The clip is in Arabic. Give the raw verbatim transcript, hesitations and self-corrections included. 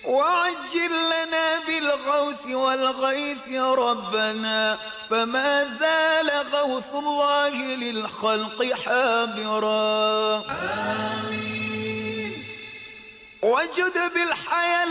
وعجل لنا بالغوث والغيث يا ربنا، فما زال غوث الله للخلق حابرا. آمين. وجد بالحياة